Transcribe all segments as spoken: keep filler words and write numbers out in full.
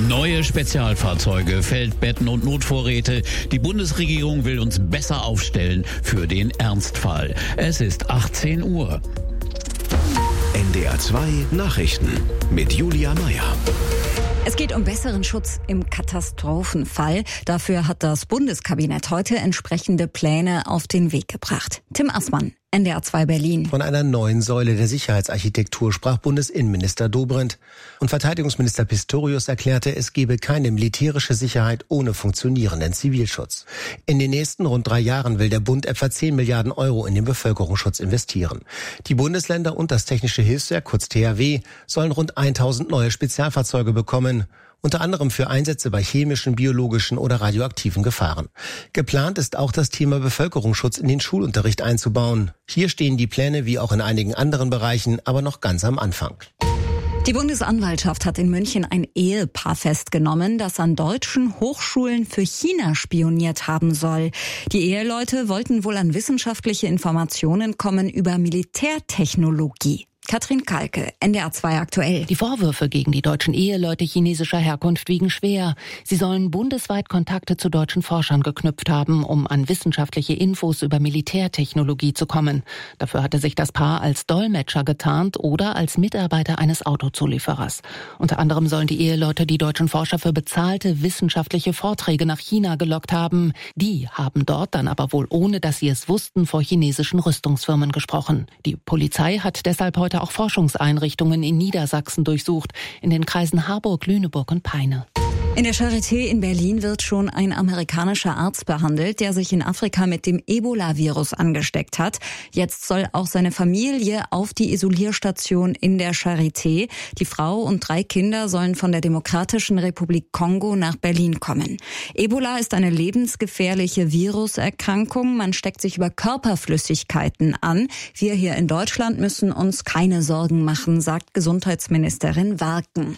Neue Spezialfahrzeuge, Feldbetten und Notvorräte. Die Bundesregierung will uns besser aufstellen für den Ernstfall. Es ist achtzehn Uhr. N D R zwei Nachrichten mit Julia Meyer. Es geht um besseren Schutz im Katastrophenfall. Dafür hat das Bundeskabinett heute entsprechende Pläne auf den Weg gebracht. Tim Assmann, N D R zwei Berlin. Von einer neuen Säule der Sicherheitsarchitektur sprach Bundesinnenminister Dobrindt. Und Verteidigungsminister Pistorius erklärte, es gebe keine militärische Sicherheit ohne funktionierenden Zivilschutz. In den nächsten rund drei Jahren will der Bund etwa zehn Milliarden Euro in den Bevölkerungsschutz investieren. Die Bundesländer und das Technische Hilfswerk, kurz T H W, sollen rund tausend neue Spezialfahrzeuge bekommen. Unter anderem für Einsätze bei chemischen, biologischen oder radioaktiven Gefahren. Geplant ist auch das Thema Bevölkerungsschutz in den Schulunterricht einzubauen. Hier stehen die Pläne wie auch in einigen anderen Bereichen aber noch ganz am Anfang. Die Bundesanwaltschaft hat in München ein Ehepaar festgenommen, das an deutschen Hochschulen für China spioniert haben soll. Die Eheleute wollten wohl an wissenschaftliche Informationen kommen über Militärtechnologie. Katrin Kalke, N D R zwei aktuell. Die Vorwürfe gegen die deutschen Eheleute chinesischer Herkunft wiegen schwer. Sie sollen bundesweit Kontakte zu deutschen Forschern geknüpft haben, um an wissenschaftliche Infos über Militärtechnologie zu kommen. Dafür hatte sich das Paar als Dolmetscher getarnt oder als Mitarbeiter eines Autozulieferers. Unter anderem sollen die Eheleute die deutschen Forscher für bezahlte wissenschaftliche Vorträge nach China gelockt haben. Die haben dort dann aber wohl, ohne dass sie es wussten, vor chinesischen Rüstungsfirmen gesprochen. Die Polizei hat deshalb heute auch Forschungseinrichtungen in Niedersachsen durchsucht, in den Kreisen Harburg, Lüneburg und Peine. In der Charité in Berlin wird schon ein amerikanischer Arzt behandelt, der sich in Afrika mit dem Ebola-Virus angesteckt hat. Jetzt soll auch seine Familie auf die Isolierstation in der Charité. Die Frau und drei Kinder sollen von der Demokratischen Republik Kongo nach Berlin kommen. Ebola ist eine lebensgefährliche Viruserkrankung. Man steckt sich über Körperflüssigkeiten an. Wir hier in Deutschland müssen uns keine Sorgen machen, sagt Gesundheitsministerin Warken.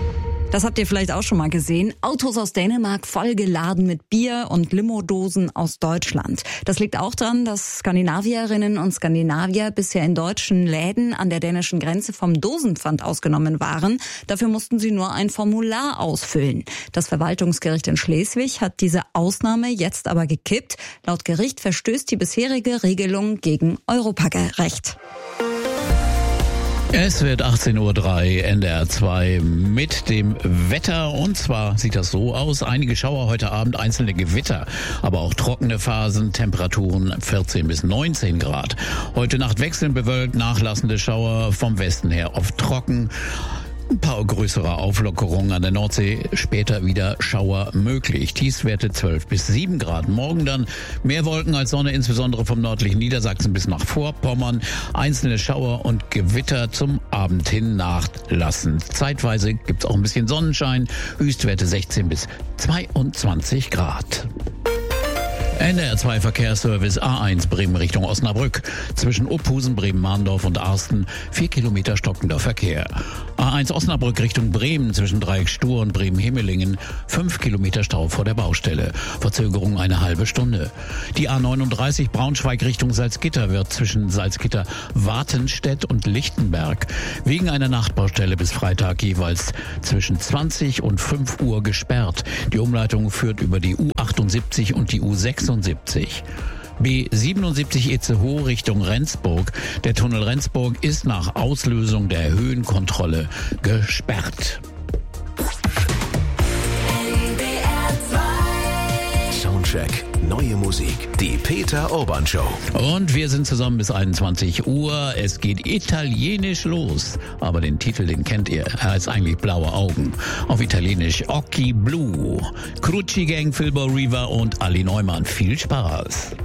Das habt ihr vielleicht auch schon mal gesehen. Autos aus Dänemark vollgeladen mit Bier und Limodosen aus Deutschland. Das liegt auch daran, dass Skandinavierinnen und Skandinavier bisher in deutschen Läden an der dänischen Grenze vom Dosenpfand ausgenommen waren. Dafür mussten sie nur ein Formular ausfüllen. Das Verwaltungsgericht in Schleswig hat diese Ausnahme jetzt aber gekippt. Laut Gericht verstößt die bisherige Regelung gegen Europarecht. Es wird achtzehn Uhr drei, N D R zwei mit dem Wetter. Und zwar sieht das so aus: einige Schauer heute Abend, einzelne Gewitter, aber auch trockene Phasen, Temperaturen vierzehn bis neunzehn Grad. Heute Nacht wechselnd bewölkt, nachlassende Schauer, vom Westen her oft trocken. Ein paar größere Auflockerungen an der Nordsee, später wieder Schauer möglich. Tiefstwerte zwölf bis sieben Grad. Morgen dann mehr Wolken als Sonne, insbesondere vom nördlichen Niedersachsen bis nach Vorpommern. Einzelne Schauer und Gewitter zum Abend hin nachlassend. Zeitweise gibt's auch ein bisschen Sonnenschein. Höchstwerte sechzehn bis zweiundzwanzig Grad. N D R zwei Verkehrsservice A eins Bremen Richtung Osnabrück. Zwischen Ophusen, Bremen-Mahndorf und Arsten vier Kilometer stockender Verkehr. A eins Osnabrück Richtung Bremen zwischen Dreieck Stur und Bremen-Himmelingen fünf Kilometer Stau vor der Baustelle. Verzögerung eine halbe Stunde. Die A neununddreißig Braunschweig Richtung Salzgitter wird zwischen Salzgitter, Wartenstedt und Lichtenberg wegen einer Nachtbaustelle bis Freitag jeweils zwischen zwanzig und fünf Uhr gesperrt. Die Umleitung führt über die U achtundsiebzig und die U sechsundsiebzig. B siebenundsiebzig Itzehoe Richtung Rendsburg. Der Tunnel Rendsburg ist nach Auslösung der Höhenkontrolle gesperrt. Soundcheck. Neue Musik. Die Peter Urban Show. Und wir sind zusammen bis einundzwanzig Uhr. Es geht italienisch los. Aber den Titel, den kennt ihr. Er heißt eigentlich Blaue Augen. Auf Italienisch Occhi Blu. Cruci Gang, Filbo Riva und Ali Neumann. Viel Spaß.